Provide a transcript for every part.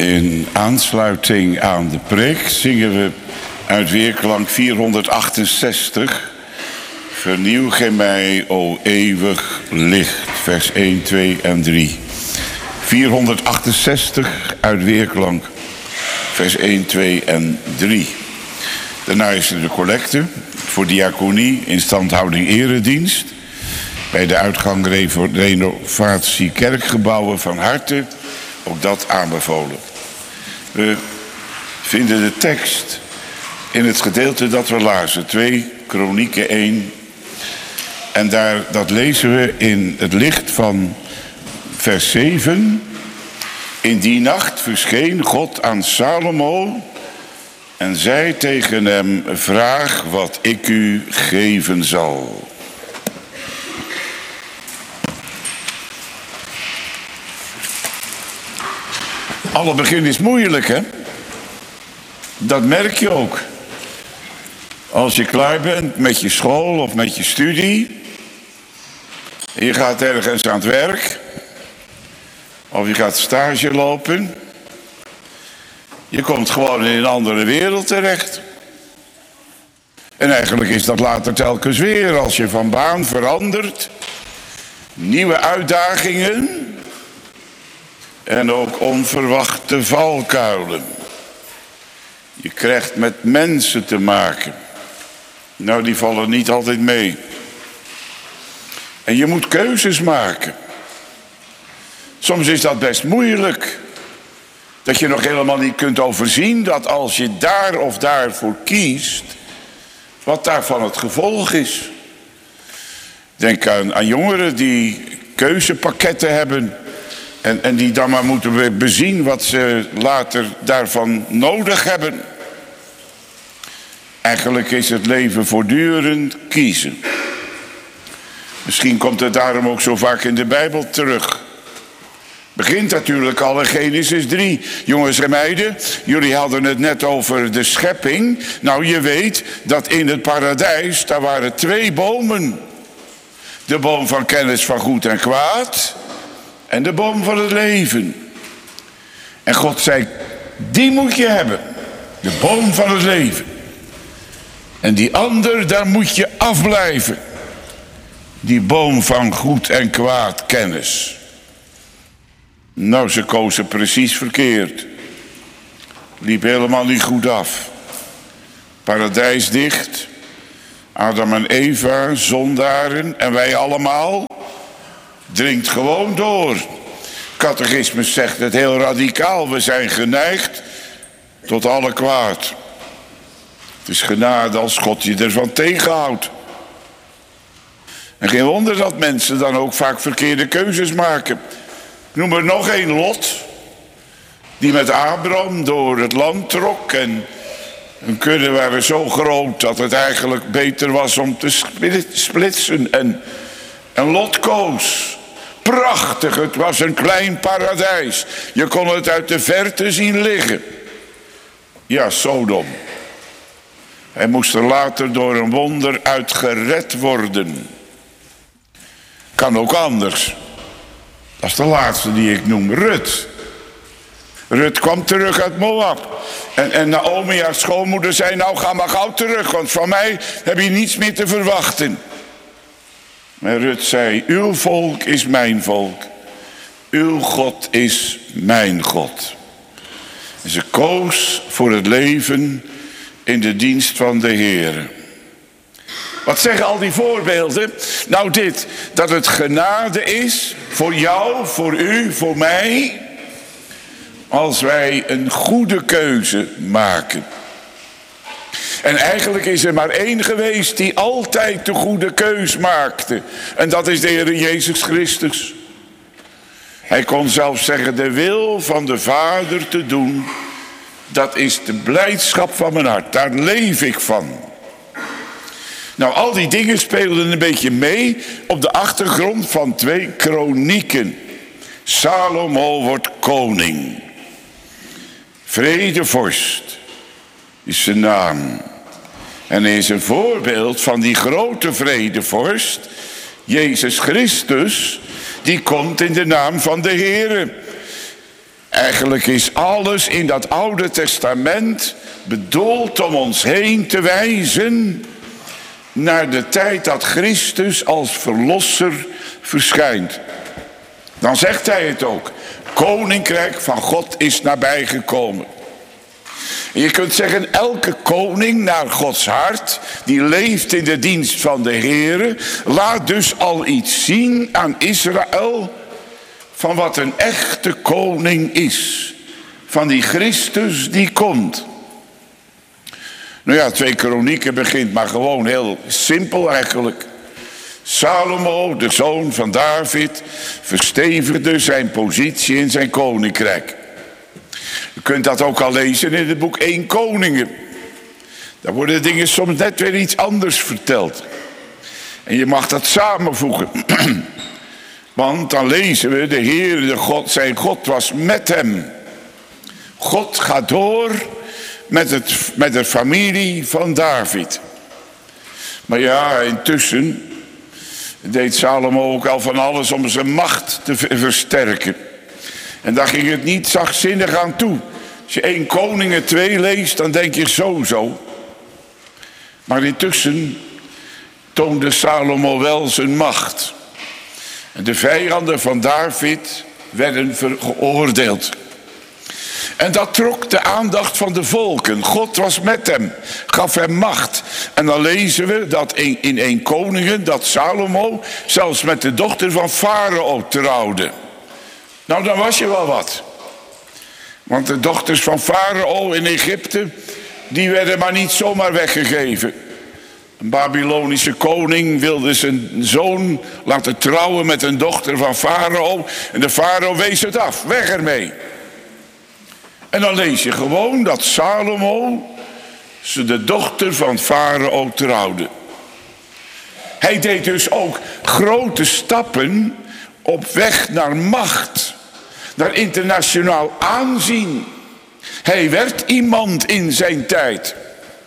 In aansluiting aan de preek zingen we uit weerklank 468. Vernieuw gij mij, o eeuwig licht, vers 1, 2 en 3. 468 uit weerklank, vers 1, 2 en 3. Daarna is er de collecte voor diaconie, instandhouding eredienst. Bij de uitgang renovatie kerkgebouwen van harte, ook dat aanbevolen. We vinden de tekst in het gedeelte dat we lazen, 2 Kronieken 1. En dat lezen we in het licht van vers 7. In die nacht verscheen God aan Salomo en zei tegen hem: vraag wat ik u geven zal. Alle begin is moeilijk, hè? Dat merk je ook. Als je klaar bent met je school of met je studie, en je gaat ergens aan het werk, of je gaat stage lopen, je komt gewoon in een andere wereld terecht. En eigenlijk is dat later telkens weer, als je van baan verandert, nieuwe uitdagingen en ook onverwachte valkuilen. Je krijgt met mensen te maken. Nou, die vallen niet altijd mee. En je moet keuzes maken. Soms is dat best moeilijk. Dat je nog helemaal niet kunt overzien dat als je daar of daarvoor kiest, wat daarvan het gevolg is. Denk aan jongeren die keuzepakketten hebben en die dan maar moeten bezien wat ze later daarvan nodig hebben. Eigenlijk is het leven voortdurend kiezen. Misschien komt het daarom ook zo vaak in de Bijbel terug. Begint natuurlijk al in Genesis 3. Jongens en meiden, jullie hadden het net over de schepping. Nou, je weet dat in het paradijs, daar waren 2 bomen. De boom van kennis van goed en kwaad en de boom van het leven. En God zei, die moet je hebben. De boom van het leven. En die ander, daar moet je afblijven. Die boom van goed en kwaad kennis. Nou, ze kozen precies verkeerd. Liep helemaal niet goed af. Paradijs dicht. Adam en Eva, zondaren en wij allemaal. Dringt gewoon door. Catechismus zegt het heel radicaal. We zijn geneigd tot alle kwaad. Het is genade als God je ervan tegenhoudt. En geen wonder dat mensen dan ook vaak verkeerde keuzes maken. Ik noem er nog één, Lot. Die met Abraham door het land trok. En hun kudde waren zo groot dat het eigenlijk beter was om te splitsen. En Lot koos. Prachtig, het was een klein paradijs. Je kon het uit de verte zien liggen. Ja, Sodom. Hij moest er later door een wonder uit gered worden. Kan ook anders. Dat is de laatste die ik noem, Rut. Rut kwam terug uit Moab. En Naomi, haar schoonmoeder, zei, nou ga maar gauw terug, want van mij heb je niets meer te verwachten. Maar Rut zei, uw volk is mijn volk. Uw God is mijn God. En ze koos voor het leven in de dienst van de Heer. Wat zeggen al die voorbeelden? Nou dit, dat het genade is voor jou, voor u, voor mij, als wij een goede keuze maken. En eigenlijk is er maar één geweest die altijd de goede keus maakte. En dat is de Heer Jezus Christus. Hij kon zelfs zeggen, de wil van de Vader te doen, dat is de blijdschap van mijn hart. Daar leef ik van. Nou, al die dingen speelden een beetje mee op de achtergrond van 2 Kronieken. Salomo wordt koning. Vredevorst is zijn naam. En hij is een voorbeeld van die grote vredevorst, Jezus Christus, die komt in de naam van de Heere. Eigenlijk is alles in dat Oude Testament bedoeld om ons heen te wijzen naar de tijd dat Christus als verlosser verschijnt. Dan zegt hij het ook. Koninkrijk van God is nabijgekomen. En je kunt zeggen, elke koning naar Gods hart, die leeft in de dienst van de Heere, laat dus al iets zien aan Israël van wat een echte koning is. Van die Christus die komt. Nou ja, 2 Kronieken begint maar gewoon heel simpel eigenlijk. Salomo, de zoon van David, verstevigde zijn positie in zijn koninkrijk. U kunt dat ook al lezen in het boek 1 Koningen. Daar worden dingen soms net weer iets anders verteld. En je mag dat samenvoegen. Want dan lezen we, de Heer, de God, zijn God was met hem. God gaat door met de familie van David. Maar ja, intussen deed Salomo ook al van alles om zijn macht te versterken. En daar ging het niet zachtzinnig aan toe. Als je 1 Koningen 2 leest, dan denk je zo. Maar intussen toonde Salomo wel zijn macht. En de vijanden van David werden geoordeeld. En dat trok de aandacht van de volken. God was met hem, gaf hem macht. En dan lezen we dat in 1 Koningen dat Salomo zelfs met de dochter van Farao trouwde. Nou, dan was je wel wat. Want de dochters van Farao in Egypte, die werden maar niet zomaar weggegeven. Een Babylonische koning wilde zijn zoon laten trouwen met een dochter van Farao. En de Farao wees het af, weg ermee. En dan lees je gewoon dat Salomo de dochter van Farao trouwde. Hij deed dus ook grote stappen op weg naar macht, naar internationaal aanzien. Hij werd iemand in zijn tijd.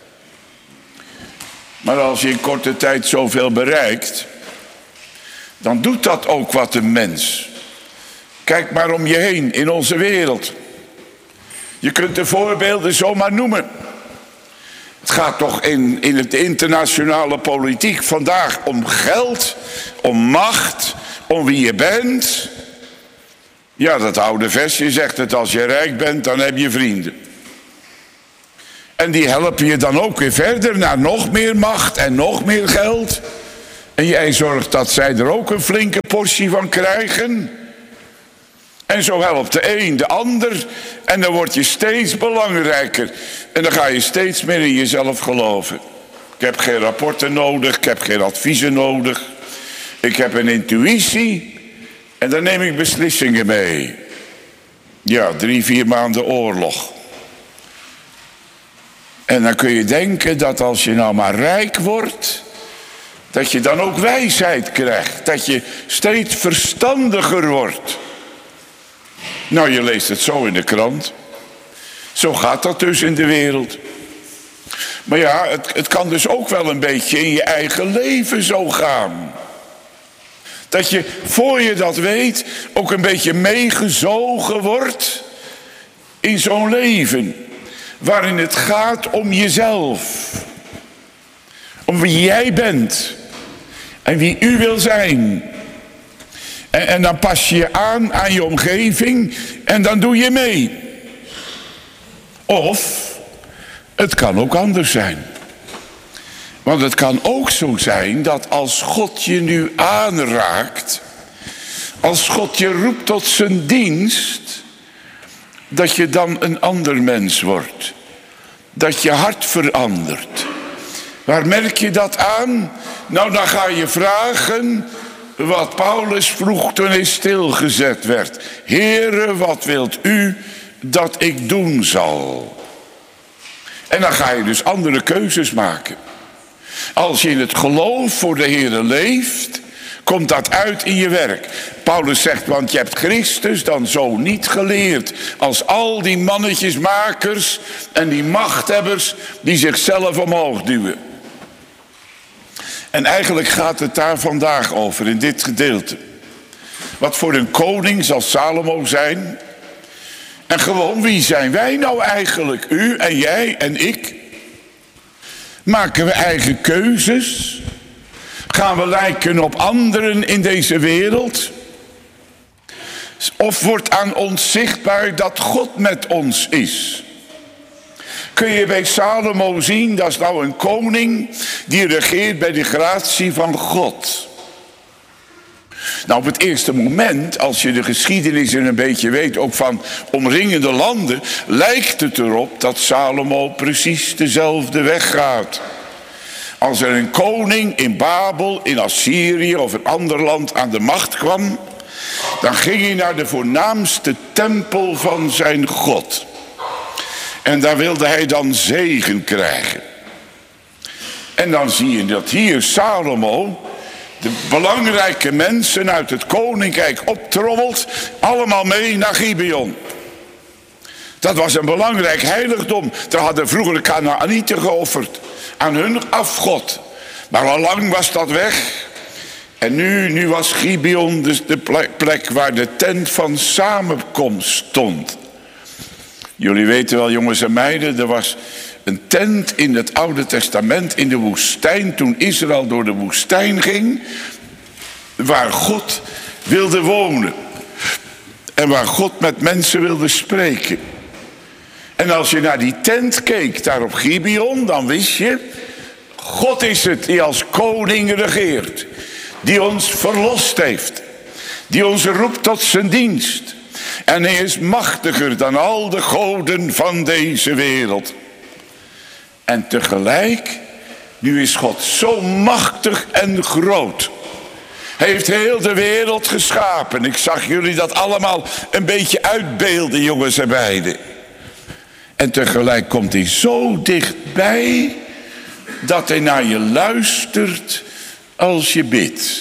Maar als je in korte tijd zoveel bereikt, dan doet dat ook wat een mens. Kijk maar om je heen in onze wereld. Je kunt de voorbeelden zomaar noemen. Het gaat toch in de internationale politiek vandaag om geld, om macht, om wie je bent. Ja, dat oude versje zegt het, als je rijk bent, dan heb je vrienden. En die helpen je dan ook weer verder naar nog meer macht en nog meer geld. En jij zorgt dat zij er ook een flinke portie van krijgen. En zo helpt de een de ander. En dan word je steeds belangrijker. En dan ga je steeds meer in jezelf geloven. Ik heb geen rapporten nodig, ik heb geen adviezen nodig. Ik heb een intuïtie. En dan neem ik beslissingen mee. Ja, 3-4 maanden oorlog. En dan kun je denken dat als je nou maar rijk wordt, dat je dan ook wijsheid krijgt. Dat je steeds verstandiger wordt. Nou, je leest het zo in de krant. Zo gaat dat dus in de wereld. Maar ja, het kan dus ook wel een beetje in je eigen leven zo gaan. Dat je, voor je dat weet, ook een beetje meegezogen wordt in zo'n leven. Waarin het gaat om jezelf. Om wie jij bent. En wie u wil zijn. En dan pas je je aan je omgeving. En dan doe je mee. Of het kan ook anders zijn. Want het kan ook zo zijn dat als God je nu aanraakt. Als God je roept tot zijn dienst. Dat je dan een ander mens wordt. Dat je hart verandert. Waar merk je dat aan? Nou, dan ga je vragen wat Paulus vroeg toen hij stilgezet werd. Heere, wat wilt u dat ik doen zal? En dan ga je dus andere keuzes maken. Als je in het geloof voor de Heere leeft, komt dat uit in je werk. Paulus zegt, want je hebt Christus dan zo niet geleerd. Als al die mannetjesmakers en die machthebbers die zichzelf omhoog duwen. En eigenlijk gaat het daar vandaag over, in dit gedeelte. Wat voor een koning zal Salomo zijn? En gewoon, wie zijn wij nou eigenlijk? U en jij en ik? Maken we eigen keuzes? Gaan we lijken op anderen in deze wereld? Of wordt aan ons zichtbaar dat God met ons is? Kun je bij Salomo zien, dat is nou een koning die regeert bij de gratie van God. Nou, op het eerste moment, als je de geschiedenis een beetje weet, ook van omringende landen, lijkt het erop dat Salomo precies dezelfde weg gaat. Als er een koning in Babel, in Assyrië of een ander land aan de macht kwam, dan ging hij naar de voornaamste tempel van zijn God. En daar wilde hij dan zegen krijgen. En dan zie je dat hier Salomo de belangrijke mensen uit het koninkrijk optrommelt, allemaal mee naar Gibeon. Dat was een belangrijk heiligdom. Daar hadden vroeger de Kanaanieten geofferd aan hun afgod. Maar al lang was dat weg. En nu was Gibeon dus de plek waar de tent van samenkomst stond. Jullie weten wel, jongens en meiden, er was een tent in het Oude Testament in de woestijn, toen Israël door de woestijn ging, waar God wilde wonen. En waar God met mensen wilde spreken. En als je naar die tent keek, daar op Gibeon, dan wist je, God is het die als koning regeert. Die ons verlost heeft. Die ons roept tot zijn dienst. En hij is machtiger dan al de goden van deze wereld. En tegelijk, nu is God zo machtig en groot. Hij heeft heel de wereld geschapen. Ik zag jullie dat allemaal een beetje uitbeelden, jongens en meiden. En tegelijk komt hij zo dichtbij dat hij naar je luistert als je bidt.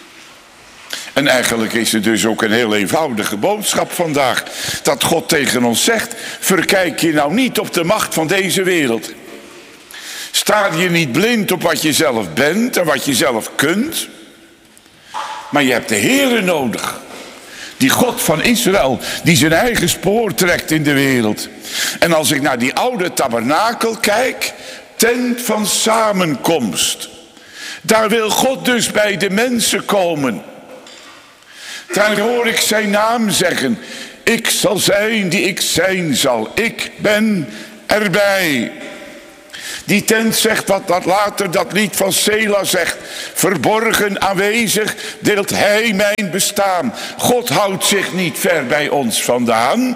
En eigenlijk is het dus ook een heel eenvoudige boodschap vandaag. Dat God tegen ons zegt, verkijk je nou niet op de macht van deze wereld. Sta je niet blind op wat je zelf bent en wat je zelf kunt. Maar je hebt de Heere nodig. Die God van Israël, die zijn eigen spoor trekt in de wereld. En als ik naar die oude tabernakel kijk, tent van samenkomst. Daar wil God dus bij de mensen komen. Daar hoor ik zijn naam zeggen. Ik zal zijn die ik zijn zal. Ik ben erbij. Die tent zegt wat later dat lied van Sela zegt. Verborgen aanwezig deelt hij mijn bestaan. God houdt zich niet ver bij ons vandaan.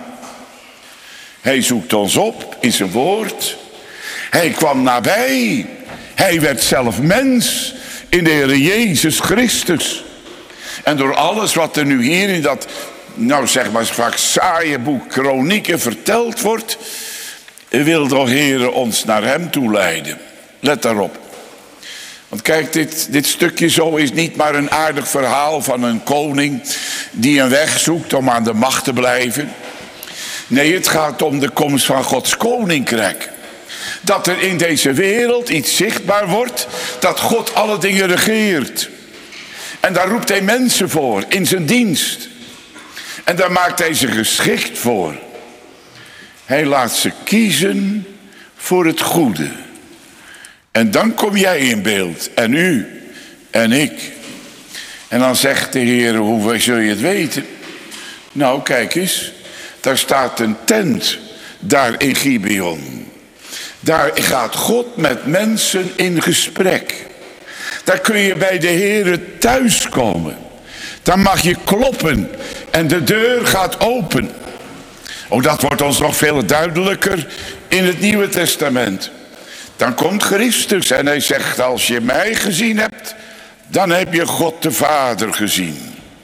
Hij zoekt ons op in zijn woord. Hij kwam nabij. Hij werd zelf mens in de Heer Jezus Christus. En door alles wat er nu hier in dat, nou zeg maar vaak saaie boek Kronieken verteld wordt, wil de Heer ons naar hem toe leiden. Let daarop. Want kijk, dit stukje zo is niet maar een aardig verhaal van een koning die een weg zoekt om aan de macht te blijven. Nee, het gaat om de komst van Gods koninkrijk. Dat er in deze wereld iets zichtbaar wordt, dat God alle dingen regeert. En daar roept hij mensen voor in zijn dienst. En daar maakt hij ze geschikt voor. Hij laat ze kiezen voor het goede. En dan kom jij in beeld. En u en ik. En dan zegt de Heer, hoe zul je het weten? Nou, kijk eens. Daar staat een tent. Daar in Gibeon. Daar gaat God met mensen in gesprek. Daar kun je bij de Heer thuiskomen. Dan mag je kloppen. En de deur gaat open. Oh, dat wordt ons nog veel duidelijker in het Nieuwe Testament. Dan komt Christus en hij zegt, als je mij gezien hebt, dan heb je God de Vader gezien.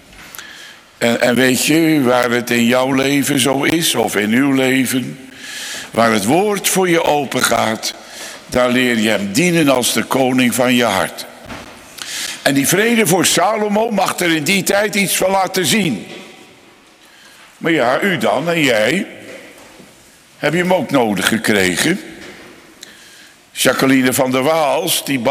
En weet je waar het in jouw leven zo is, of in uw leven, waar het woord voor je open gaat, daar leer je hem dienen als de koning van je hart. En die vrede voor Salomo mag er in die tijd iets van laten zien. Maar ja, u dan en jij, heb je hem ook nodig gekregen? Jacqueline van der Waals, die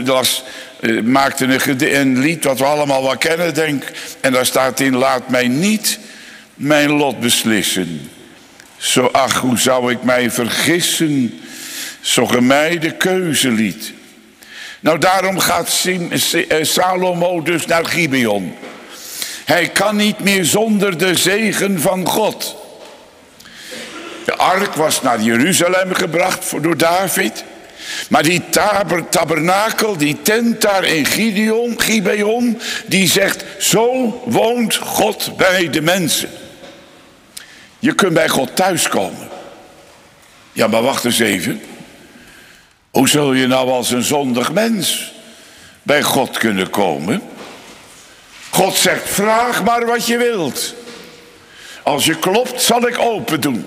maakte een lied wat we allemaal wel kennen, denk. En daar staat in, laat mij niet mijn lot beslissen. Zo ach, hoe zou ik mij vergissen, zo ge mij de keuze liet. Nou, daarom gaat Salomo dus naar Gibeon. Hij kan niet meer zonder de zegen van God. De ark was naar Jeruzalem gebracht door David. Maar die tabernakel, die tent daar in Gibeon, die zegt, zo woont God bij de mensen. Je kunt bij God thuiskomen. Ja, maar wacht eens even. Hoe zul je nou als een zondig mens bij God kunnen komen? God zegt, vraag maar wat je wilt. Als je klopt, zal ik open doen.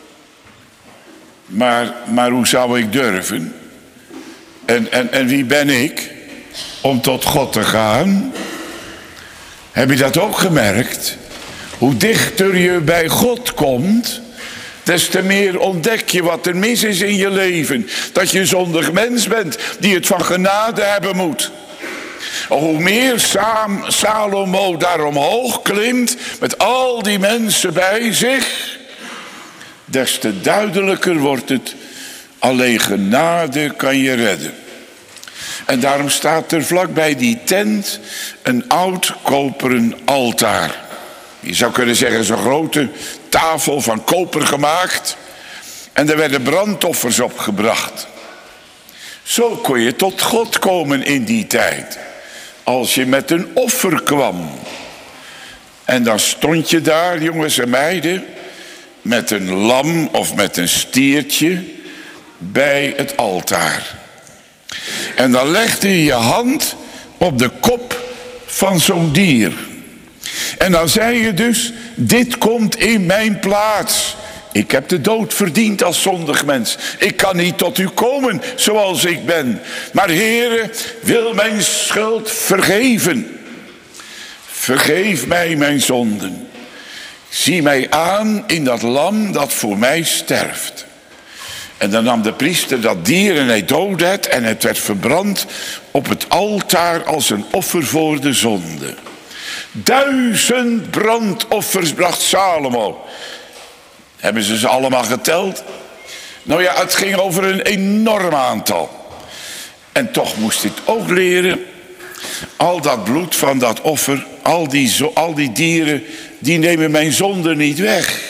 Maar hoe zou ik durven? En wie ben ik om tot God te gaan? Heb je dat ook gemerkt? Hoe dichter je bij God komt, des te meer ontdek je wat er mis is in je leven. Dat je een zondig mens bent die het van genade hebben moet. Hoe meer Salomo daar omhoog klimt met al die mensen bij zich, des te duidelijker wordt het. Alleen genade kan je redden. En daarom staat er vlakbij die tent een oud koperen altaar. Je zou kunnen zeggen, zo'n grote tafel van koper gemaakt. En er werden brandoffers op gebracht. Zo kon je tot God komen in die tijd. Als je met een offer kwam. En dan stond je daar, jongens en meiden, met een lam of met een stiertje bij het altaar. En dan legde je je hand op de kop van zo'n dier. En dan zei je dus, dit komt in mijn plaats. Ik heb de dood verdiend als zondig mens. Ik kan niet tot u komen zoals ik ben. Maar Heere, wil mijn schuld vergeven. Vergeef mij mijn zonden. Zie mij aan in dat lam dat voor mij sterft. En dan nam de priester dat dier en hij doodde het. En het werd verbrand op het altaar als een offer voor de zonde. 1000 brandoffers bracht Salomo. Hebben ze allemaal geteld? Nou ja, het ging over een enorm aantal. En toch moest ik ook leren. Al dat bloed van dat offer, al die dieren, die nemen mijn zonde niet weg.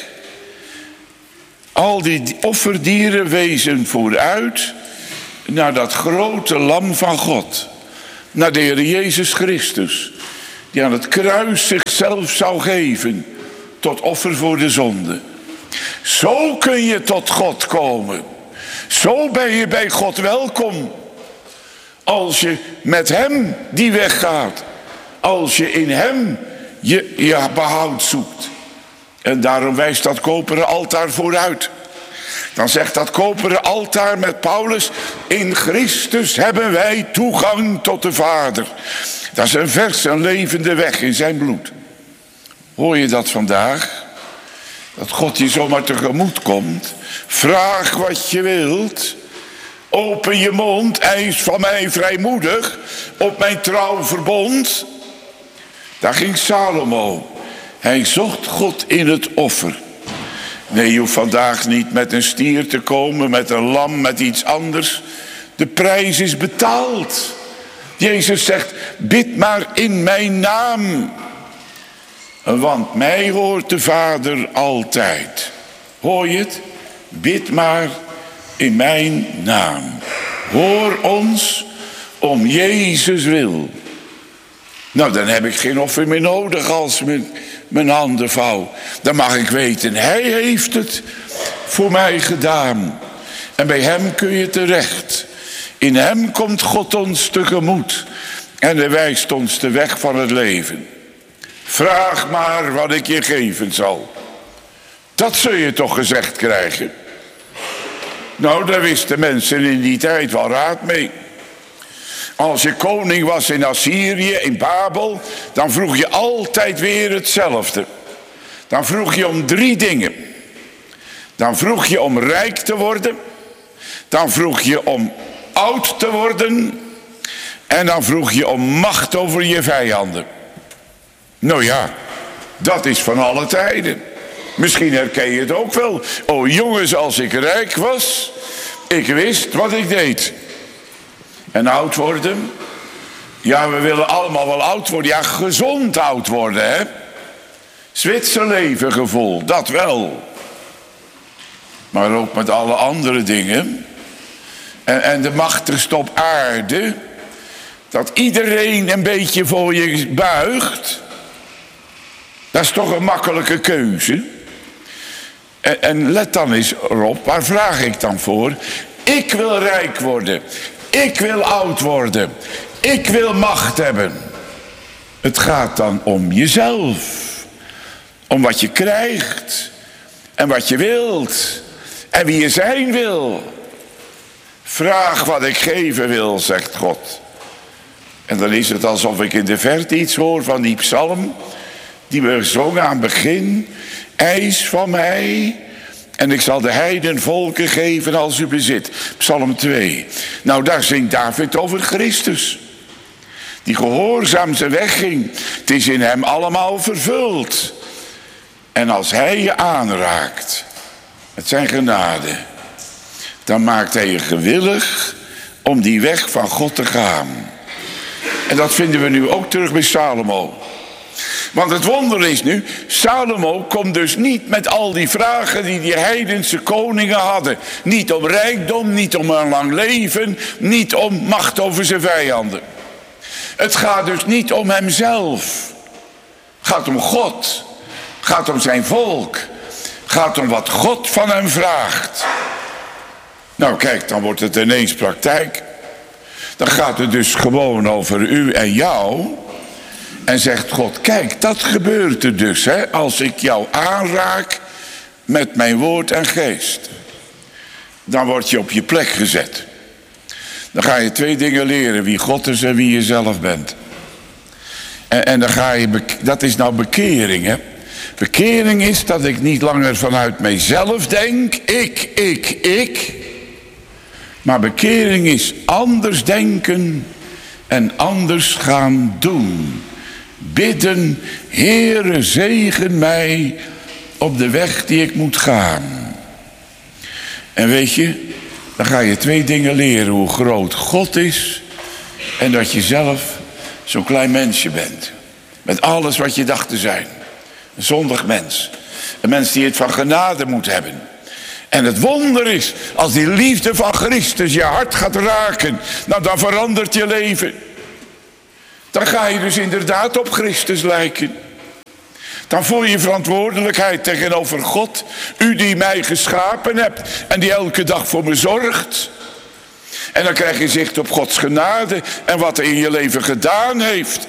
Al die offerdieren wezen vooruit naar dat grote lam van God. Naar de Heer Jezus Christus. Die aan het kruis zichzelf zou geven tot offer voor de zonde. Zo kun je tot God komen. Zo ben je bij God welkom. Als je met hem die weg gaat. Als je in hem je behoud zoekt. En daarom wijst dat koperen altaar vooruit. Dan zegt dat koperen altaar met Paulus: in Christus hebben wij toegang tot de Vader. Dat is een vers, een levende weg in zijn bloed. Hoor je dat vandaag? Dat God je zomaar tegemoet komt. Vraag wat je wilt. Open je mond, eis van mij vrijmoedig op mijn trouw verbond. Daar ging Salomo. Hij zocht God in het offer. Nee, je hoeft vandaag niet met een stier te komen, met een lam, met iets anders. De prijs is betaald. Jezus zegt, bid maar in mijn naam. Want mij hoort de Vader altijd. Hoor je het? Bid maar in mijn naam. Hoor ons om Jezus wil. Nou, dan heb ik geen offer meer nodig als mijn handen vouw. Dan mag ik weten, hij heeft het voor mij gedaan. En bij hem kun je terecht. In hem komt God ons tegemoet. En hij wijst ons de weg van het leven. Vraag maar wat ik je geven zal. Dat zul je toch gezegd krijgen. Nou, daar wisten mensen in die tijd wel raad mee. Als je koning was in Assyrië, in Babel, dan vroeg je altijd weer hetzelfde. Dan vroeg je om 3 dingen. Dan vroeg je om rijk te worden. Dan vroeg je om oud te worden. En dan vroeg je om macht over je vijanden. Nou ja, dat is van alle tijden. Misschien herken je het ook wel. Oh jongens, als ik rijk was, ik wist wat ik deed. En oud worden? Ja, we willen allemaal wel oud worden. Ja, gezond oud worden, hè. Zwitserleven gevoel, dat wel. Maar ook met alle andere dingen. En de machtigste op aarde. Dat iedereen een beetje voor je buigt. Dat is toch een makkelijke keuze. En let dan eens op, waar vraag ik dan voor? Ik wil rijk worden. Ik wil oud worden. Ik wil macht hebben. Het gaat dan om jezelf. Om wat je krijgt. En wat je wilt. En wie je zijn wil. Vraag wat ik geven wil, zegt God. En dan is het alsof ik in de verte iets hoor van die psalm die we zongen aan het begin. Eis van mij en ik zal de heiden volken geven als u bezit. Psalm 2. Nou, daar zingt David over Christus. Die gehoorzaam zijn weg ging. Het is in hem allemaal vervuld. En als hij je aanraakt met zijn genade, dan maakt hij je gewillig om die weg van God te gaan. En dat vinden we nu ook terug bij Salomo. Want het wonder is nu, Salomo komt dus niet met al die vragen die heidense koningen hadden. Niet om rijkdom, niet om een lang leven, niet om macht over zijn vijanden. Het gaat dus niet om hemzelf. Het gaat om God. Het gaat om zijn volk. Het gaat om wat God van hem vraagt. Nou kijk, dan wordt het ineens praktijk. Dan gaat het dus gewoon over u en jou. En zegt God, kijk, dat gebeurt er dus, hè, als ik jou aanraak met mijn woord en geest. Dan word je op je plek gezet. Dan ga je 2 dingen leren, wie God is en wie je zelf bent. En dan ga je, dat is nou bekering, hè. Bekering is dat ik niet langer vanuit mijzelf denk, ik. Maar bekering is anders denken en anders gaan doen. Bidden, Heere, zegen mij op de weg die ik moet gaan. En weet je, dan ga je 2 dingen leren. Hoe groot God is en dat je zelf zo'n klein mensje bent. Met alles wat je dacht te zijn. Een zondig mens. Een mens die het van genade moet hebben. En het wonder is, als die liefde van Christus je hart gaat raken, nou dan verandert je leven. Dan ga je dus inderdaad op Christus lijken. Dan voel je verantwoordelijkheid tegenover God. U die mij geschapen hebt en die elke dag voor me zorgt. En dan krijg je zicht op Gods genade en wat hij in je leven gedaan heeft.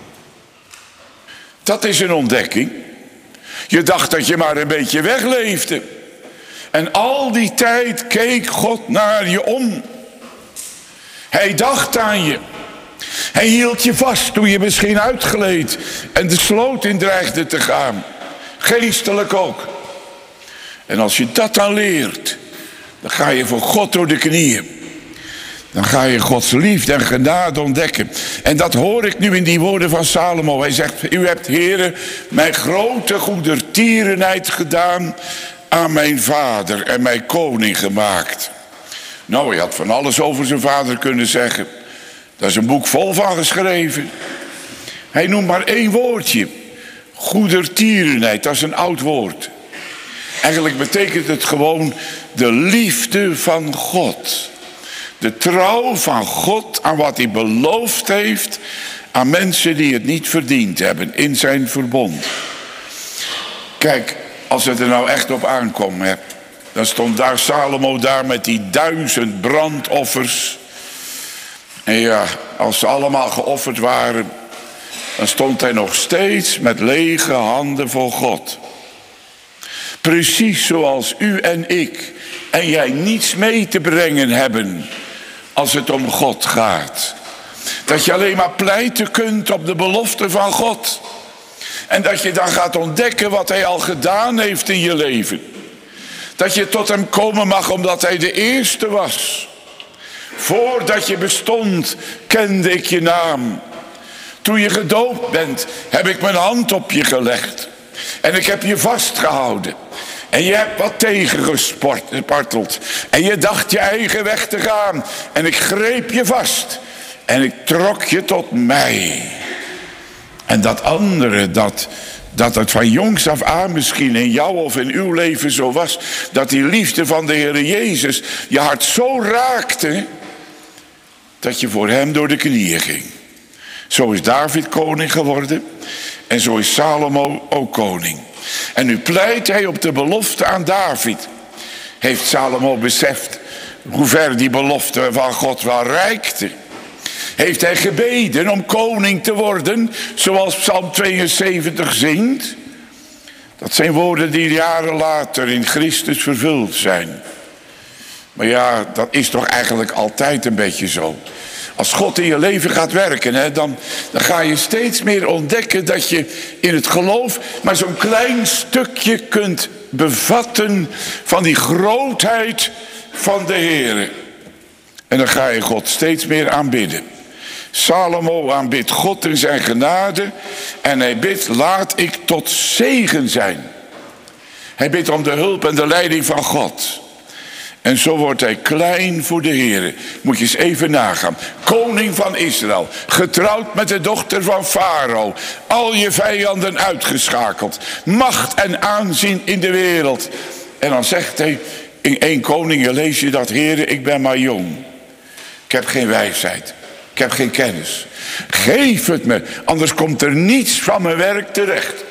Dat is een ontdekking. Je dacht dat je maar een beetje wegleefde. En al die tijd keek God naar je om. Hij dacht aan je. Hij hield je vast toen je misschien uitgleed en de sloot in dreigde te gaan. Geestelijk ook. En als je dat dan leert, dan ga je voor God door de knieën. Dan ga je Gods liefde en genade ontdekken. En dat hoor ik nu in die woorden van Salomo. Hij zegt, u hebt, Heere, mijn grote goedertierenheid gedaan aan mijn vader en mij koning gemaakt. Nou, hij had van alles over zijn vader kunnen zeggen. Daar is een boek vol van geschreven. Hij noemt maar 1 woordje. Goedertierenheid, dat is een oud woord. Eigenlijk betekent het gewoon de liefde van God. De trouw van God aan wat hij beloofd heeft aan mensen die het niet verdiend hebben in zijn verbond. Kijk, als het er nou echt op aankomt, hè, dan stond daar Salomo daar met die 1000 brandoffers. En ja, als ze allemaal geofferd waren, dan stond hij nog steeds met lege handen voor God. Precies zoals u en ik en jij niets mee te brengen hebben als het om God gaat. Dat je alleen maar pleiten kunt op de belofte van God. En dat je dan gaat ontdekken wat hij al gedaan heeft in je leven. Dat je tot hem komen mag omdat hij de eerste was. Voordat je bestond, kende ik je naam. Toen je gedoopt bent, heb ik mijn hand op je gelegd. En ik heb je vastgehouden. En je hebt wat tegengesparteld. En je dacht je eigen weg te gaan. En ik greep je vast. En ik trok je tot mij. En dat andere, dat het van jongs af aan misschien in jou of in uw leven zo was. Dat die liefde van de Heer Jezus je hart zo raakte. Dat je voor hem door de knieën ging. Zo is David koning geworden. En zo is Salomo ook koning. En nu pleit hij op de belofte aan David. Heeft Salomo beseft hoe ver die belofte van God wel reikte. Heeft hij gebeden om koning te worden, zoals Psalm 72 zingt. Dat zijn woorden die jaren later in Christus vervuld zijn. Maar ja, dat is toch eigenlijk altijd een beetje zo. Als God in je leven gaat werken, dan ga je steeds meer ontdekken dat je in het geloof maar zo'n klein stukje kunt bevatten van die grootheid van de Heer. En dan ga je God steeds meer aanbidden. Salomo aanbidt God in zijn genade en hij bidt, laat ik tot zegen zijn. Hij bidt om de hulp en de leiding van God. En zo wordt hij klein voor de Heer. Moet je eens even nagaan. Koning van Israël. Getrouwd met de dochter van Farao. Al je vijanden uitgeschakeld. Macht en aanzien in de wereld. En dan zegt hij in 1 Koningen lees je dat, Heer, ik ben maar jong. Ik heb geen wijsheid. Ik heb geen kennis. Geef het me, anders komt er niets van mijn werk terecht.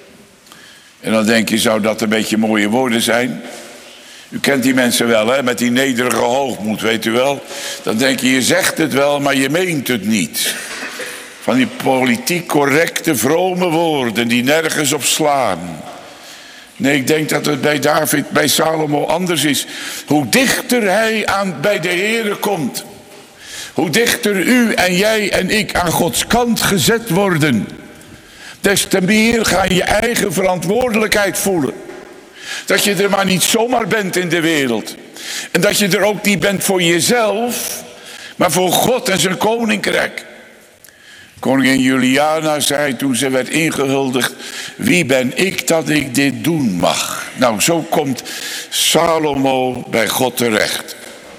En dan denk je, zou dat een beetje mooie woorden zijn? U kent die mensen wel, hè, met die nederige hoogmoed, weet u wel. Dan denk je zegt het wel, maar je meent het niet. Van die politiek correcte, vrome woorden die nergens op slaan. Nee, ik denk dat het bij David, bij Salomo anders is. Hoe dichter hij bij de Heere komt. Hoe dichter u en jij en ik aan Gods kant gezet worden. Des te meer ga je je eigen verantwoordelijkheid voelen. Dat je er maar niet zomaar bent in de wereld. En dat je er ook niet bent voor jezelf, maar voor God en zijn koninkrijk. Koningin Juliana zei toen ze werd ingehuldigd, wie ben ik dat ik dit doen mag? Nou, zo komt Salomo bij God terecht.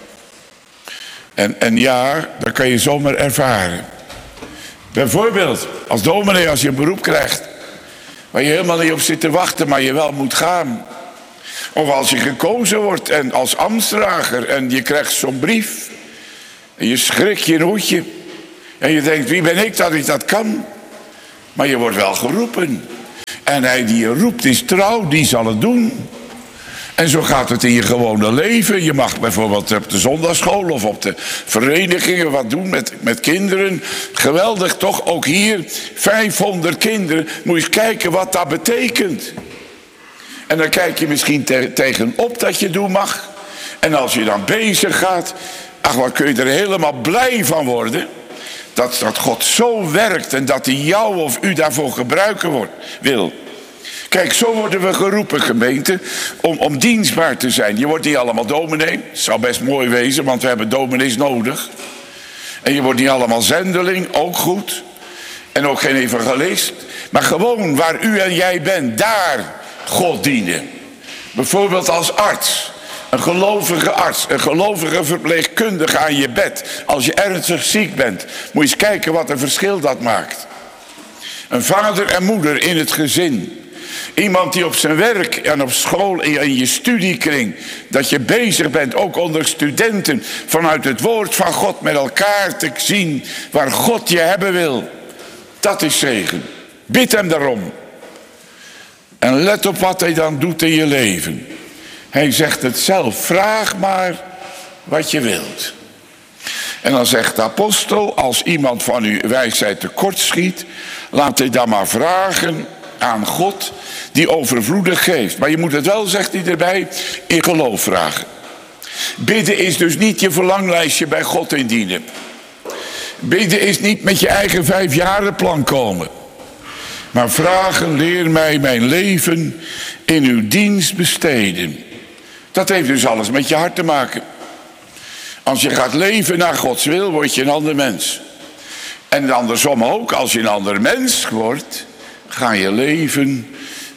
En ja, dat kan je zomaar ervaren. Bijvoorbeeld, als dominee, als je een beroep krijgt waar je helemaal niet op zit te wachten, maar je wel moet gaan. Of als je gekozen wordt en als ambtsdrager en je krijgt zo'n brief. En je schrikt je een hoedje. En je denkt, wie ben ik dat ik dat kan? Maar je wordt wel geroepen. En hij die je roept is trouw, die zal het doen. En zo gaat het in je gewone leven. Je mag bijvoorbeeld op de zondagschool of op de verenigingen wat doen met kinderen. Geweldig toch, ook hier 500 kinderen. Moet je eens kijken wat dat betekent. En dan kijk je misschien tegenop dat je doen mag. En als je dan bezig gaat, ach, wat kun je er helemaal blij van worden. Dat God zo werkt en dat hij jou of u daarvoor gebruiken wil. Kijk, zo worden we geroepen, gemeente, om dienstbaar te zijn. Je wordt niet allemaal dominee. Het zou best mooi wezen, want we hebben dominees nodig. En je wordt niet allemaal zendeling, ook goed. En ook geen evangelist. Maar gewoon waar u en jij bent, daar God dienen. Bijvoorbeeld als arts. Een gelovige arts, een gelovige verpleegkundige aan je bed. Als je ernstig ziek bent, moet je eens kijken wat een verschil dat maakt. Een vader en moeder in het gezin. Iemand die op zijn werk en op school in je studiekring, dat je bezig bent, ook onder studenten, vanuit het woord van God met elkaar te zien waar God je hebben wil. Dat is zegen. Bid hem daarom. En let op wat hij dan doet in je leven. Hij zegt het zelf, vraag maar wat je wilt. En dan zegt de apostel, als iemand van u wijsheid tekortschiet, laat hij dan maar vragen aan God die overvloedig geeft. Maar je moet het wel, zegt hij erbij, in geloof vragen. Bidden is dus niet je verlanglijstje bij God indienen. Bidden is niet met je eigen 5-jarenplan komen. Maar vragen, leer mij mijn leven in uw dienst besteden. Dat heeft dus alles met je hart te maken. Als je gaat leven naar Gods wil, word je een ander mens. En andersom ook, als je een ander mens wordt, ga je leven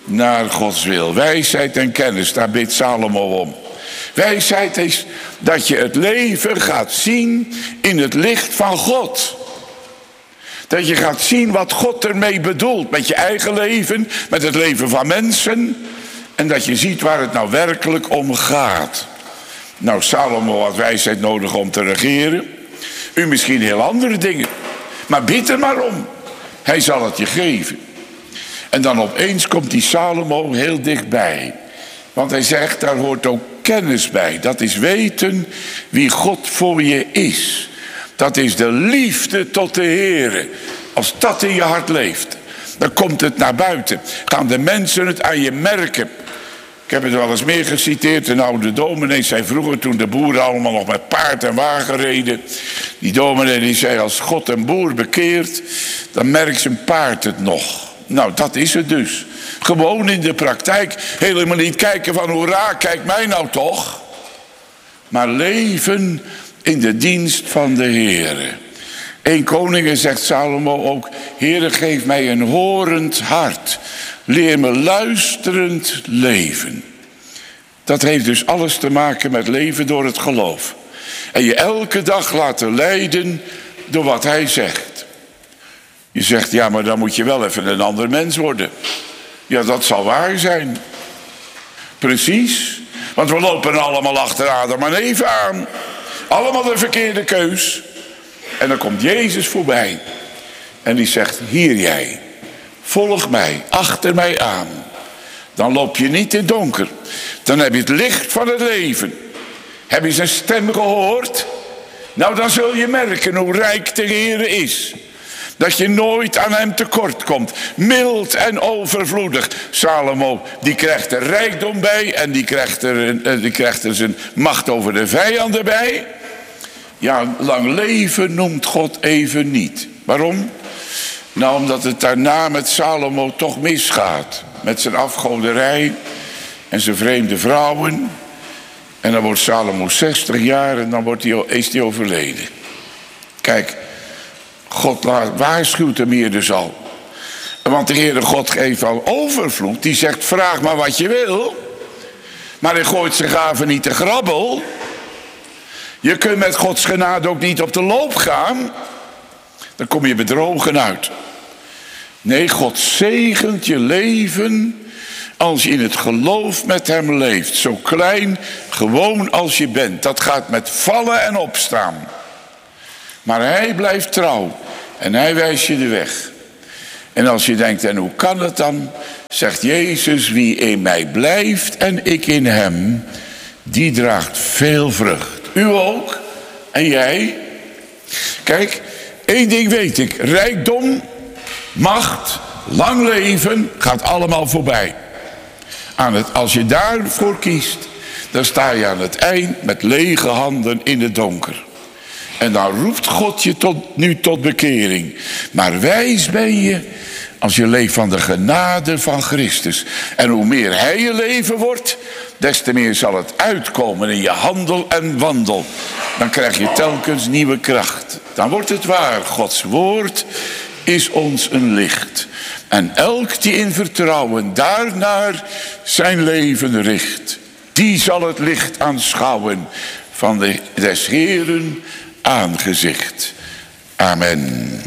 naar Gods wil. Wijsheid en kennis, daar bidt Salomo om. Wijsheid is dat je het leven gaat zien in het licht van God. Dat je gaat zien wat God ermee bedoelt. Met je eigen leven, met het leven van mensen. En dat je ziet waar het nou werkelijk om gaat. Nou, Salomo had wijsheid nodig om te regeren. U misschien heel andere dingen. Maar bid er maar om. Hij zal het je geven. En dan opeens komt die Salomo heel dichtbij. Want hij zegt, daar hoort ook kennis bij. Dat is weten wie God voor je is. Dat is de liefde tot de Heere. Als dat in je hart leeft, dan komt het naar buiten. Gaan de mensen het aan je merken. Ik heb het wel eens meer geciteerd. Een oude dominee zei vroeger, toen de boeren allemaal nog met paard en wagen reden. Die dominee die zei, als God een boer bekeert, dan merkt zijn paard het nog. Nou, dat is het dus. Gewoon in de praktijk. Helemaal niet kijken van hoera, kijk mij nou toch. Maar leven in de dienst van de Heere. 1 Koningen zegt Salomo ook, Heere, geef mij een horend hart. Leer me luisterend leven. Dat heeft dus alles te maken met leven door het geloof. En je elke dag laten leiden door wat hij zegt. Je zegt, ja, maar dan moet je wel even een ander mens worden. Ja, dat zal waar zijn. Precies. Want we lopen allemaal achter Adam en Eva aan. Allemaal de verkeerde keus. En dan komt Jezus voorbij. En die zegt, hier jij. Volg mij, achter mij aan. Dan loop je niet in het donker. Dan heb je het licht van het leven. Heb je zijn stem gehoord? Nou, dan zul je merken hoe rijk de Heer is. Dat je nooit aan hem tekort komt. Mild en overvloedig. Salomo, die krijgt er rijkdom bij. En die krijgt er zijn macht over de vijanden bij. Ja, lang leven noemt God even niet. Waarom? Nou, omdat het daarna met Salomo toch misgaat. Met zijn afgoderij en zijn vreemde vrouwen. En dan wordt Salomo 60 jaar en dan is hij overleden. Kijk, God waarschuwt hem hier dus al. Want de Heere God geeft al overvloed. Die zegt, vraag maar wat je wil. Maar hij gooit zijn gaven niet te grabbel. Je kunt met Gods genade ook niet op de loop gaan. Dan kom je bedrogen uit. Nee, God zegent je leven als je in het geloof met hem leeft. Zo klein, gewoon als je bent. Dat gaat met vallen en opstaan. Maar hij blijft trouw. En hij wijst je de weg. En als je denkt, en hoe kan het dan? Zegt Jezus, wie in mij blijft en ik in hem, die draagt veel vrucht. U ook. En jij? Kijk, 1 ding weet ik. Rijkdom, macht, lang leven, gaat allemaal voorbij. Als je daarvoor kiest, dan sta je aan het eind met lege handen in het donker. En dan roept God je nu tot bekering. Maar wijs ben je als je leeft van de genade van Christus. En hoe meer hij je leven wordt, des te meer zal het uitkomen in je handel en wandel. Dan krijg je telkens nieuwe kracht. Dan wordt het waar. Gods woord is ons een licht. En elk die in vertrouwen daarnaar zijn leven richt, die zal het licht aanschouwen van des Heeren aangezicht. Amen.